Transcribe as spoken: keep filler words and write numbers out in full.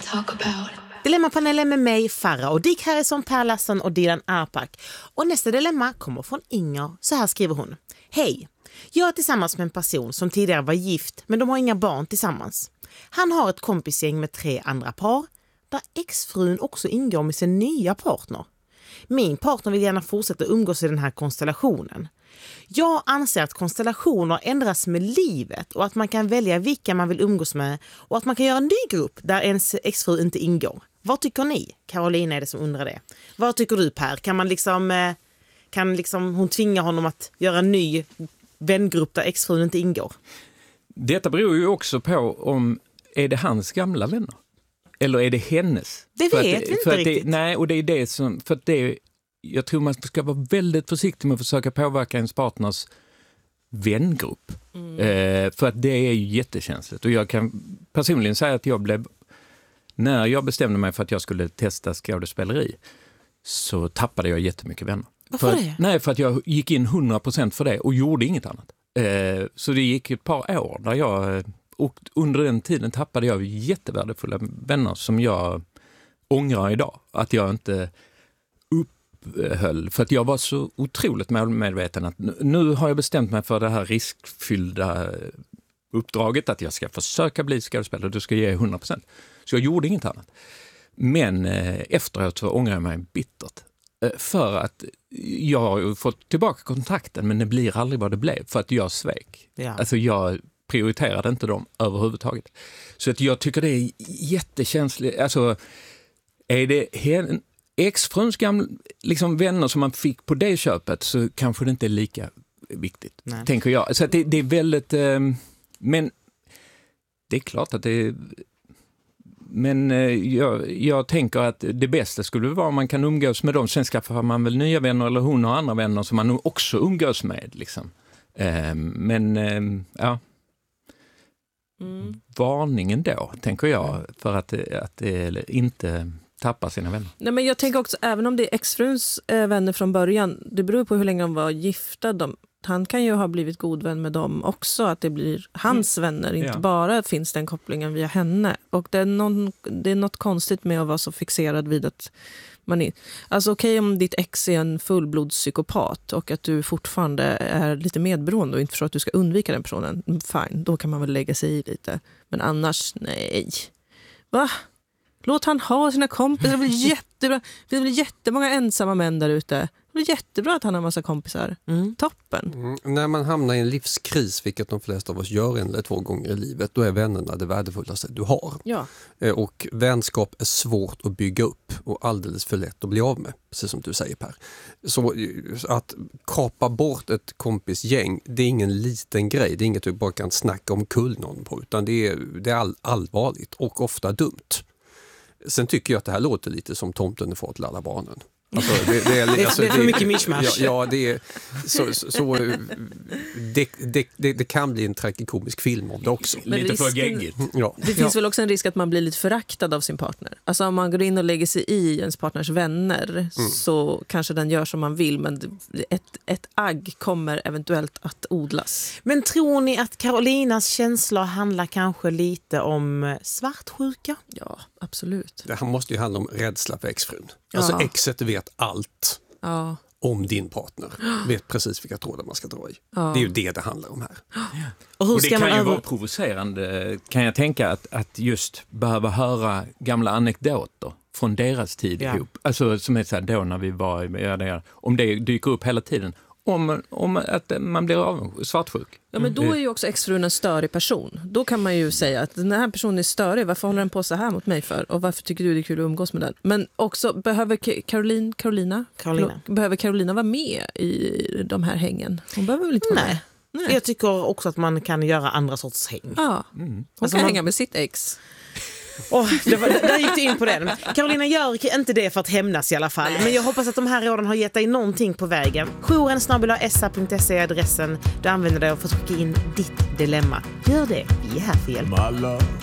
talk about. Dilemmapanelen med mig, Farah och Dick Harrison, Per Lasson och Dilan Arpak. Och nästa dilemma kommer från Inger. Så här skriver hon. Hej, jag är tillsammans med en person som tidigare var gift men de har inga barn tillsammans. Han har ett kompisgäng med tre andra par där exfrun också ingår med sin nya partner. Min partner vill gärna fortsätta umgås i den här konstellationen. Jag anser att konstellationer ändras med livet och att man kan välja vilka man vill umgås med och att man kan göra en ny grupp där ens exfru inte ingår. Vad tycker ni? Carolina är det som undrar det. Vad tycker du, Per? Kan man liksom, kan liksom hon tvinga honom att göra en ny vängrupp där exfrun inte ingår? Detta beror ju också på om är det hans gamla vänner eller är det hennes? Det för vet att, vi inte för att riktigt. Det, nej, och det är det som, för att det, jag tror man ska vara väldigt försiktig med att försöka påverka ens partners vängrupp. Mm. Eh, för att det är ju jättekänsligt. Och jag kan personligen säga att jag blev, när jag bestämde mig för att jag skulle testa skådespeleri så tappade jag jättemycket vänner. Varför för, det? Nej, för att jag gick in hundra procent för det och gjorde inget annat. Eh, så det gick ett par år där jag, och under den tiden tappade jag jättevärdefulla vänner som jag ångrar idag. Att jag inte upphöll, för att jag var så otroligt medveten att nu har jag bestämt mig för det här riskfyllda uppdraget att jag ska försöka bli skådespelare och du ska ge hundra procent. Så jag gjorde inget annat. Men eh, efteråt så ångrar jag mig bittert. Eh, för att jag har fått tillbaka kontakten men det blir aldrig vad det blev för att jag svek. Ja. Alltså jag prioriterade inte dem överhuvudtaget. Så att jag tycker det är jättekänsligt. Alltså är det hen, exfruns gamla liksom vänner som man fick på det köpet så kanske det inte är lika viktigt. Nej. Tänker jag. Så att det, det är väldigt eh, men det är klart att det är, men eh, jag, jag tänker att det bästa skulle vara om man kan umgås med dem. Sen skaffar man väl nya vänner eller hon har andra vänner som man också umgås med. Liksom. Eh, men eh, ja. Mm. Varningen då, tänker jag, för att, att det inte tappar sina vänner. Nej, men jag tänker också, även om det är exfruns eh, vänner från början, det beror på hur länge de var gifta. De, han kan ju ha blivit god vän med dem också, att det blir hans mm. vänner, inte ja. bara finns den kopplingen via henne. Och det är, någon, det är något konstigt med att vara så fixerad vid att man är, alltså okej okay, om ditt ex är en fullblodspsykopat och att du fortfarande är lite medberoende och inte förstår att du ska undvika den personen, fine, då kan man väl lägga sig i lite. Men annars, nej. Va? Låt han ha sina kompisar, det blir jättebra. Det blir jättemånga ensamma män där ute. Det blir jättebra att han har massa kompisar. Mm. Toppen. Mm. När man hamnar i en livskris, vilket de flesta av oss gör en eller två gånger i livet, då är vännerna det värdefullaste du har. Ja. Och vänskap är svårt att bygga upp och alldeles för lätt att bli av med, precis som du säger, Per. Så att kapa bort ett kompisgäng, det är ingen liten grej. Det är inget du bara kan snacka om kull någon på, utan det är, det är all, allvarligt och ofta dumt. Sen tycker jag att det här låter lite som Tomten är för att alla barnen. Alltså, det, det, är, alltså, det är för mycket mishmash. Ja, ja, det är så, så, så det, det, det, det kan bli en tragikomisk film om det också. Men lite risken, för geggigt. Ja. Det finns ja. väl också en risk att man blir lite föraktad av sin partner. Alltså om man går in och lägger sig i ens partners vänner mm. så kanske den gör som man vill, men ett, ett agg kommer eventuellt att odlas. Men tror ni att Carolinas känslor handlar kanske lite om svartsjuka? Ja, absolut. Det här måste ju handla om rädsla för exfrun. Alltså ja. exet vet allt ja. om din partner. Vet precis vilka trådar man ska dra i. Ja. Det är ju det det handlar om här. Ja. Och, hur och det kan man ju över... vara provocerande, kan jag tänka, att, att just behöva höra gamla anekdoter från deras tid ja. ihop. Alltså som är så här, då när vi var ja, där, om det dyker upp hela tiden. Om, om att man blir av svartsjuk. Ja, men då är ju också exfrun en störig person. Då kan man ju säga att den här personen är störig. Varför håller den på så här mot mig för? Och varför tycker du det är kul att umgås med den? Men också, behöver Caroline, Carolina, Carolina. behöver Carolina vara med i de här hängen? Hon behöver väl inte vara Nej. med? Nej. Jag tycker också att man kan göra andra sorts häng. Ja, hon mm. alltså kan man... hänga med sitt ex. Oh, det var, där gick du in på den. Carolina gör inte det för att hämnas i alla fall. Men jag hoppas att de här råden har gett dig någonting på vägen. jouren snabel-a s a punkt se är adressen. Du använder det och får skicka in ditt dilemma. Gör det, vi är här för hjälp.